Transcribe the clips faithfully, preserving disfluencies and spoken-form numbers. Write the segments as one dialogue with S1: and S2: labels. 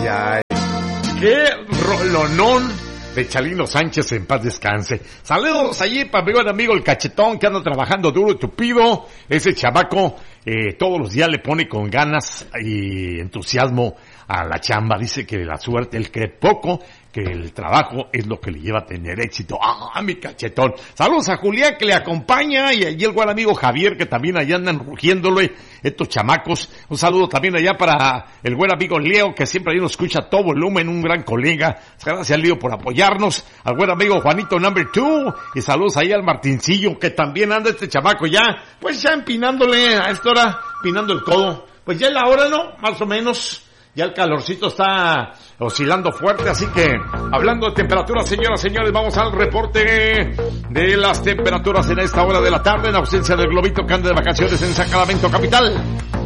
S1: ay, ay. Qué rolonón de Chalino Sánchez, en paz descanse. Saludos allí para mi buen amigo el Cachetón, que anda trabajando duro y tupido. Ese chamaco eh, todos los días le pone con ganas y entusiasmo a la chamba. Dice que la suerte, él cree poco, que el trabajo es lo que le lleva a tener éxito. ¡Ah, mi Cachetón! Saludos a Julián, que le acompaña, y allí el buen amigo Javier, que también allá andan rugiéndole estos chamacos. Un saludo también allá para el buen amigo Leo, que siempre ahí nos escucha a todo volumen, un gran colega. Gracias, Leo, por apoyarnos. Al buen amigo Juanito Number Two, y saludos ahí al Martincillo, que también anda este chamaco ya, pues ya empinándole a esta hora, empinando el codo. Pues ya es la hora, ¿no? Más o menos. Ya el calorcito está oscilando fuerte, así que, hablando de temperaturas, señoras, señores, vamos al reporte de las temperaturas en esta hora de la tarde, en ausencia del globito que anda de vacaciones en Sacramento capital.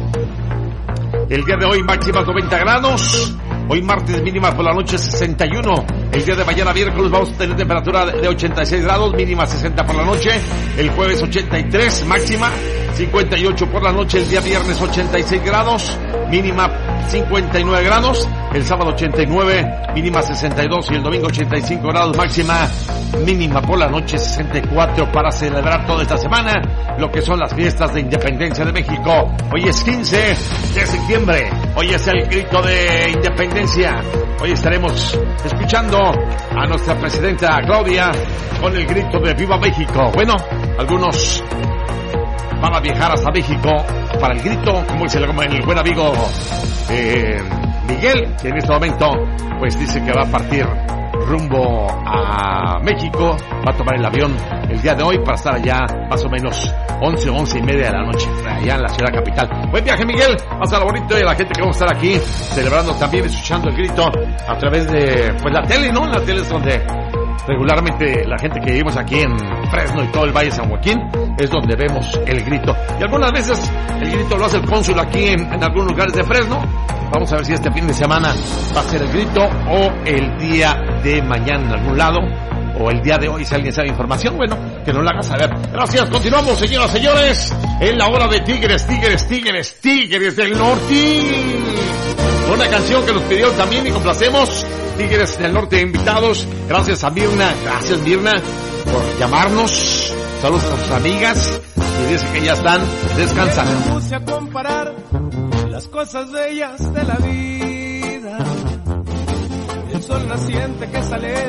S1: El día de hoy máximas noventa grados, hoy martes mínimas por la noche sesenta y uno, el día de mañana miércoles vamos a tener temperatura de ochenta y seis grados, mínima sesenta por la noche, el jueves ochenta y tres, máxima cincuenta y ocho por la noche, el día viernes ochenta y seis grados, mínima cincuenta y nueve grados, el sábado ochenta y nueve, mínima sesenta y dos, y el domingo ochenta y cinco grados, máxima mínima por la noche sesenta y cuatro, para celebrar toda esta semana lo que son las fiestas de Independencia de México. Hoy es quince de septiembre, hoy es el grito de independencia. Hoy estaremos escuchando a nuestra presidenta Claudia con el grito de Viva México. Bueno, algunos van a viajar hasta México para el grito, como dice el buen amigo eh, Miguel, que en este momento pues dice que va a partir rumbo a México, va a tomar el avión el día de hoy para estar allá más o menos once, once y media de la noche, allá en la ciudad capital. Buen viaje, Miguel, pásalo bonito, y a la gente que vamos a estar aquí celebrando también, escuchando el grito a través de pues la tele, ¿no? La tele es donde regularmente la gente que vivimos aquí en Fresno y todo el Valle de San Joaquín es donde vemos el grito, y algunas veces el grito lo hace el cónsul aquí en, en algunos lugares de Fresno. Vamos a ver si este fin de semana va a ser el grito o el día de mañana en algún lado, o el día de hoy, si alguien sabe información, bueno, que nos la haga saber. Gracias, continuamos, señoras y señores, en la hora de Tigres, Tigres, Tigres, Tigres del Norte. Una canción que nos pidieron también y complacemos. Tigres del Norte invitados. Gracias a Mirna, gracias Mirna por llamarnos. Saludos a sus amigas, y dice que ya están descansando.
S2: Me puse a comparar las cosas bellas de la vida. El sol naciente que sale